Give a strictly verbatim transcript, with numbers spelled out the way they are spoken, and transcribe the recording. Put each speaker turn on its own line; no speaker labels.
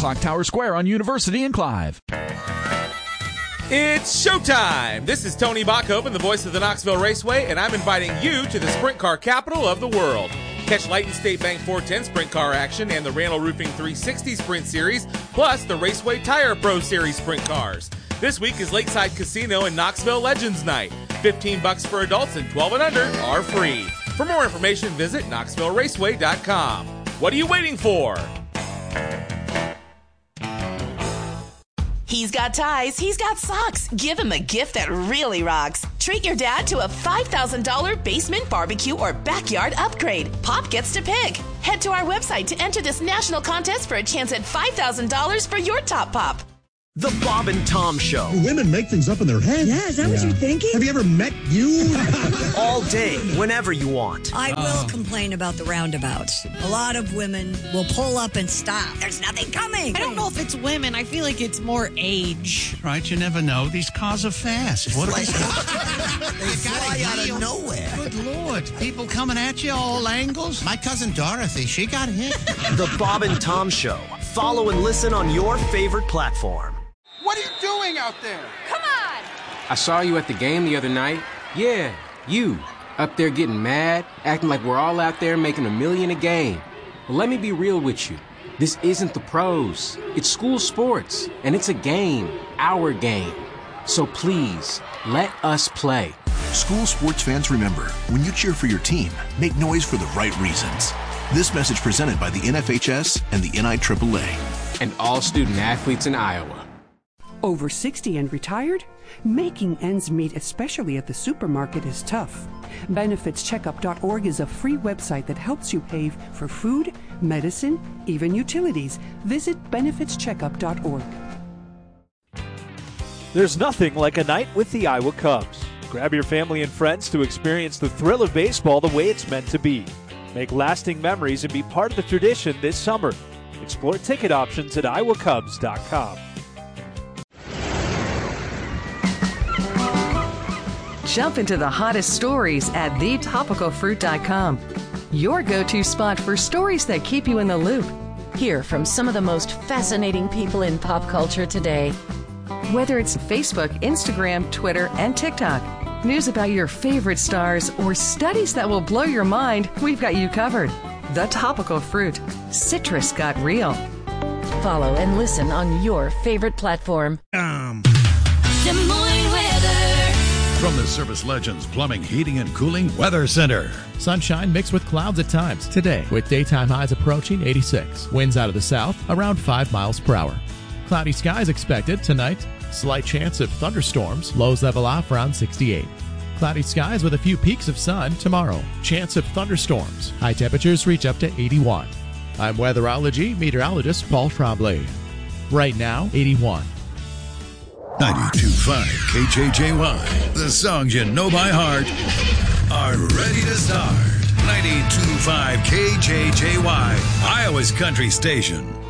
Clock Tower Square on University and Clive.
It's showtime! This is Tony Bachhoven, the voice of the Knoxville Raceway, and I'm inviting you to the sprint car capital of the world. Catch Lighton State Bank four ten sprint car action and the Randall Roofing three sixty Sprint Series, plus the Raceway Tire Pro Series sprint cars. This week is Lakeside Casino and Knoxville Legends Night. fifteen bucks for adults and twelve and under are free. For more information, visit knoxville raceway dot com. What are you waiting for?
He's got ties, he's got socks. Give him a gift that really rocks. Treat your dad to a five thousand dollars basement barbecue or backyard upgrade. Pop gets to pick. Head to our website to enter this national contest for a chance at five thousand dollars for your top pop.
The Bob and Tom Show.
Women make things up in their heads.
Yeah, is that yeah. what you're thinking?
Have you ever met you?
All day, whenever you want.
I will oh. complain about the roundabouts. A lot of women will pull up and stop. There's nothing coming.
I don't know if it's women. I feel like it's more age.
Right, you never know. These cars are fast. What
like, they fly out of nowhere.
Good Lord. People coming at you all angles. My cousin Dorothy, she got hit.
The Bob and Tom Show. Follow and listen on your favorite platform.
What are you doing out there?
Come on!
I saw you at the game the other night. Yeah, you. Up there getting mad, acting like we're all out there making a million a game. Well, let me be real with you. This isn't the pros. It's school sports, and it's a game, our game. So please, let us play.
School sports fans, remember, when you cheer for your team, make noise for the right reasons. This message presented by the N F H S and the N I triple A.
And all student athletes in Iowa.
Over sixty and retired? Making ends meet, especially at the supermarket, is tough. benefits checkup dot org is a free website that helps you pay for food, medicine, even utilities. Visit benefits checkup dot org.
There's nothing like a night with the Iowa Cubs. Grab your family and friends to experience the thrill of baseball the way it's meant to be. Make lasting memories and be part of the tradition this summer. Explore ticket options at iowa cubs dot com.
Jump into the hottest stories at the topical fruit dot com. Your go-to spot for stories that keep you in the loop. Hear from some of the most fascinating people in pop culture today. Whether it's Facebook, Instagram, Twitter, and TikTok, news about your favorite stars, or studies that will blow your mind, we've got you covered. The Topical Fruit. Citrus got real.
Follow and listen on your favorite platform.
Um.
Des Moines weather.
From the Service Legends Plumbing, Heating, and Cooling Weather Center.
Sunshine mixed with clouds at times today, with daytime highs approaching eighty-six. Winds out of the south around five miles per hour. Cloudy skies expected tonight. Slight chance of thunderstorms. Lows level off around sixty-eight. Cloudy skies with a few peaks of sun tomorrow. Chance of thunderstorms. High temperatures reach up to eighty-one. I'm weatherology meteorologist Paul Tremblay. Right now, eighty-one.
ninety-two point five K J J Y. The songs you know by heart are ready to start. ninety-two point five K J J Y, Iowa's country station.